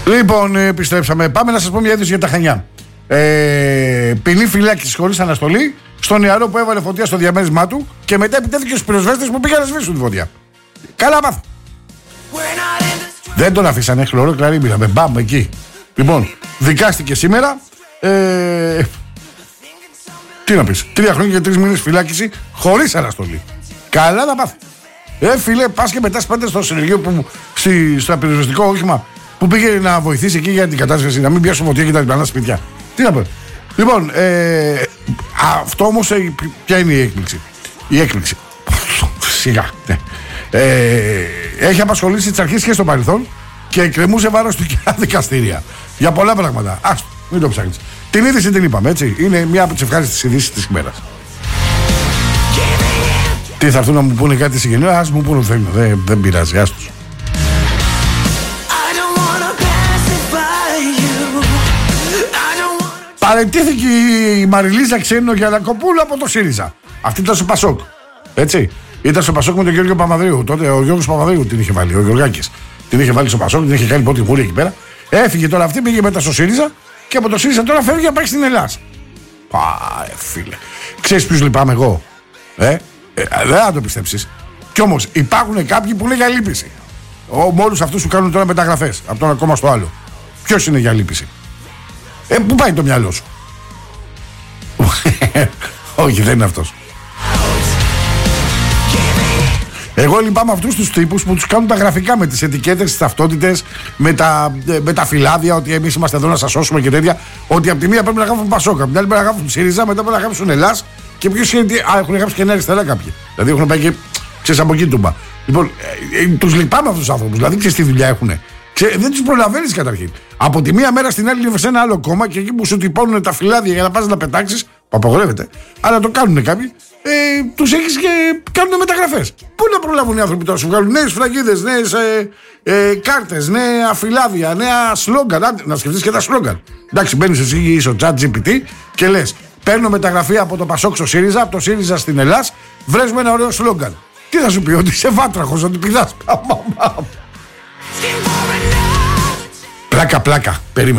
Λοιπόν, επιστρέψαμε. Πάμε να σας πω μια είδηση για τα Χανιά. Ποινή φυλάκισης χωρίς αναστολή στον νεαρό που έβαλε φωτιά στο διαμέρισμά του και μετά επιτέθηκε στους πυροσβέστες που πήγαν να σβήσουν τη φωτιά. Καλά μάθα. Δεν τον αφήσανε χλωρό κλαρίμπηρα. Με μπαμ εκεί. Λοιπόν, δικάστηκε σήμερα. Τι να πεις, 3 χρόνια και 3 μήνες φυλάκιση χωρίς αναστολή. Καλά να πάθει. Φίλε, πας και μετά σπάντε στο συνεργείο που στο πυροσβεστικό όχημα που πήγε να βοηθήσει εκεί για την κατάσβεση, να μην πιάσουν φωτιά και τα διπλανά σπίτια. Τι να πω. Λοιπόν, αυτό όμως ποια είναι η έκπληξη. Η έκπληξη. Σιγά. Ναι. Έχει απασχολήσει τις αρχές και στο παρελθόν και εκκρεμούσε βάρος του και δικαστήρια. Για πολλά πράγματα. Άστο, μην το ψάχνεις. Την είδηση την είπαμε, έτσι. Είναι μια από τις ευχάριστες ειδήσεις της ημέρας. Τι θα έρθουν να μου πούνε κάτι συγγενείο, ας μου πούνε ότι θέλουν. Δεν πειράζει, άστος. Παραιτήθηκε η Μαριλίζα Ξένο Γιαννακοπούλου από το ΣΥΡΙΖΑ. Αυτή ήταν στο ΠΑΣΟΚ. Έτσι. Ήταν στο ΠΑΣΟΚ με τον Γιώργο Παπανδρέου. Τότε ο Γιώργος Παπανδρέου την είχε βάλει, ο Γιωργάκης. Την είχε βάλει στο ΠΑΣΟΚ, την είχε κάνει πρώτη βουλή εκεί πέρα. Έφυγε τώρα αυτή, πήγε μετά στο ΣΥΡΙΖΑ και από το ΣΥΡΙΖΑ τώρα φεύγει να πάει στην Ελλάδα. Φίλε. Ξέρεις ποιους λυπάμαι εγώ. Δεν θα το πιστέψεις. Κι όμως υπάρχουν κάποιοι που είναι για λύπηση. Με όλους αυτούς που κάνουν τώρα μεταγραφές από το ένα κόμμα στο άλλο. Ποιος είναι για λύπηση? Πού πάει το μυαλό σου? Όχι, δεν είναι αυτός. Εγώ λυπάμαι αυτούς τους τύπους που τους κάνουν τα γραφικά με τις ετικέτες, τις ταυτότητες, με τα φυλάδια, ότι εμείς είμαστε εδώ να σας σώσουμε και τέτοια. Ότι από τη μία πρέπει να γράφουν Πασόκα, από την άλλη πρέπει να γράφουν ΣΥΡΙΖΑ, μετά πρέπει να γράψουν Ελλάς. Και ποιος είναι? Έχουν γράψει και Νέα Αριστερά κάποιοι. Δηλαδή έχουν πάει και ξέρεις από εκεί τούμπα. Λοιπόν, τους λυπάμαι αυτούς τους άνθρωπους. Δηλαδή ξέρεις τι δουλειά έχουν. Δεν τους προλαβαίνεις καταρχήν. Από τη μία μέρα στην άλλη είναι σε ένα άλλο κόμμα και εκεί που σου τυπώνουν τα φυλάδια για να πας να πετάξεις, που απαγορεύεται, αλλά το κάνουν κάποιοι, τους έχεις και κάνουν μεταγραφές. Πού να προλάβουν οι άνθρωποι τώρα, σου βγάλουν νέες φραγίδες, νέες κάρτες, νέα φυλάδια, νέα σλόγγαν. Να σκεφτείς και τα σλόγγαν. Εντάξει, μπαίνεις εσύ στο ChatGPT και λες: παίρνω μεταγραφή από το Πασόκ στο ΣΥΡΙΖΑ, από το ΣΥΡΙΖΑ στην Ελλάς, βρες με ένα ωραίο σλόγγαν. Τι θα σου πει, ότι είσαι βάτραχος, ότι πηδάς. Πλάκα, περίμενε.